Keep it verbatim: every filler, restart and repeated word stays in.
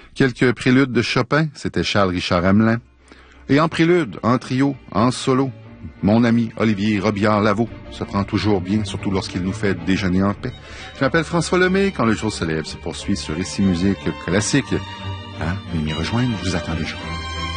Quelques préludes de Chopin, c'était Charles Richard Hamelin. Et en prélude, en trio, en solo, mon ami Olivier Robillard-Lavaux se prend toujours bien, surtout lorsqu'il nous fait déjeuner en paix. Je m'appelle François Lemay. Quand le jour se lève, se poursuit sur Ici Musique Classique. Hein? Veuillez m'y rejoindre, je vous attends déjà.